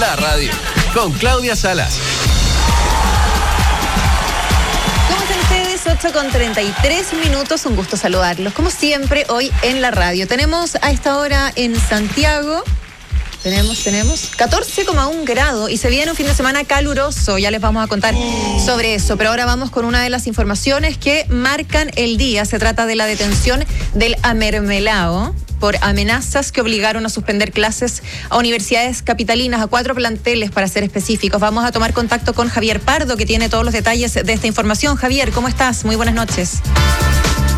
la radio, con Claudia Salas. ¿Cómo están ustedes? 8:33. Un gusto saludarlos, como siempre, hoy en la radio. Tenemos a esta hora en Santiago, tenemos 14,1 grados y se viene un fin de semana caluroso. Ya les vamos a contar sobre eso, pero ahora vamos con una de las informaciones que marcan el día. Se trata de la detención del Amermelao por amenazas que obligaron a suspender clases a universidades capitalinas, a 4 planteles para ser específicos. Vamos a tomar contacto con Javier Pardo, que tiene todos los detalles de esta información. Javier, ¿cómo estás? Muy buenas noches.